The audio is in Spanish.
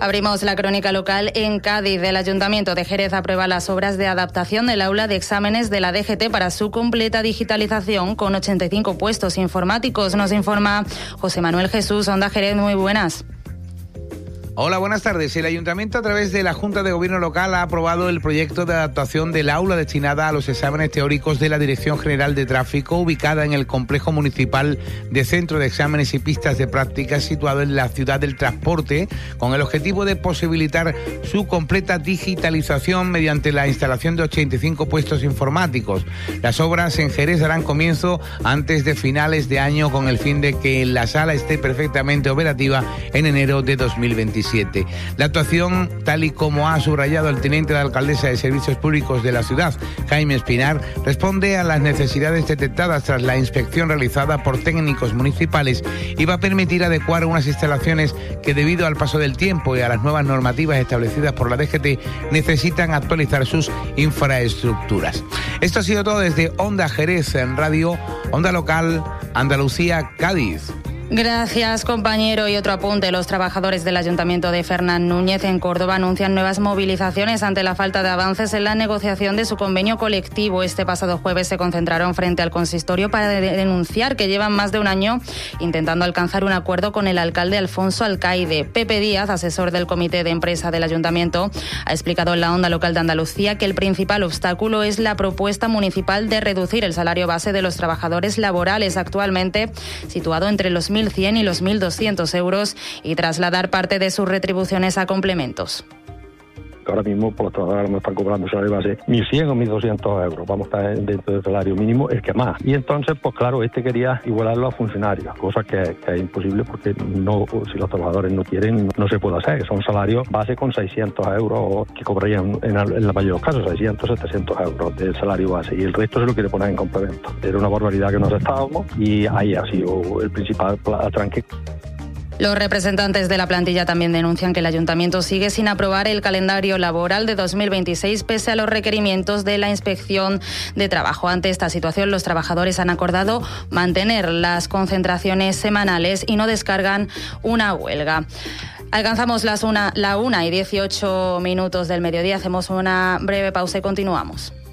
Abrimos la crónica local en Cádiz. El Ayuntamiento de Jerez aprueba las obras de adaptación del aula de exámenes de la DGT para su completa digitalización con 85 puestos informáticos. Nos informa José Manuel Jesús, Onda Jerez. Muy buenas. Hola, buenas tardes. El Ayuntamiento, a través de la Junta de Gobierno Local, ha aprobado el proyecto de adaptación del aula destinada a los exámenes teóricos de la Dirección General de Tráfico, ubicada en el complejo municipal de Centro de Exámenes y Pistas de Prácticas, situado en la Ciudad del Transporte, con el objetivo de posibilitar su completa digitalización mediante la instalación de 85 puestos informáticos. Las obras en Jerez darán comienzo antes de finales de año, con el fin de que la sala esté perfectamente operativa en enero de 2027. La actuación, tal y como ha subrayado el teniente de alcaldesa de Servicios Públicos de la ciudad, Jaime Espinar, responde a las necesidades detectadas tras la inspección realizada por técnicos municipales y va a permitir adecuar unas instalaciones que, debido al paso del tiempo y a las nuevas normativas establecidas por la DGT, necesitan actualizar sus infraestructuras. Esto ha sido todo desde Onda Jerez en Radio, Onda Local, Andalucía, Cádiz. Gracias, compañero. Y otro apunte. Los trabajadores del Ayuntamiento de Fernán Núñez en Córdoba anuncian nuevas movilizaciones ante la falta de avances en la negociación de su convenio colectivo. Este pasado jueves se concentraron frente al consistorio para denunciar que llevan más de un año intentando alcanzar un acuerdo con el alcalde Alfonso Alcaide. Pepe Díaz, asesor del Comité de Empresa del Ayuntamiento, ha explicado en la Onda Local de Andalucía que el principal obstáculo es la propuesta municipal de reducir el salario base de los trabajadores laborales, actualmente situado entre los 1.100 y los 1.200 euros, y trasladar parte de sus retribuciones a complementos. Ahora mismo por los trabajadores me están cobrando salario base 1.100 o 1.200 euros. Vamos a estar dentro del salario mínimo, el que más. Y entonces, pues claro, quería igualarlo a funcionarios, cosa que es imposible porque no, si los trabajadores no quieren, no se puede hacer. Son salarios base con 600 euros que cobrarían en la mayoría de los casos, 600, 700 euros del salario base. Y el resto se lo quiere poner en complemento. Era una barbaridad que nos estábamos y ahí ha sido el principal atranque. Los representantes de la plantilla también denuncian que el Ayuntamiento sigue sin aprobar el calendario laboral de 2026 pese a los requerimientos de la Inspección de Trabajo. Ante esta situación, los trabajadores han acordado mantener las concentraciones semanales y no descargan una huelga. Alcanzamos la 1:18 del mediodía. Hacemos una breve pausa y continuamos.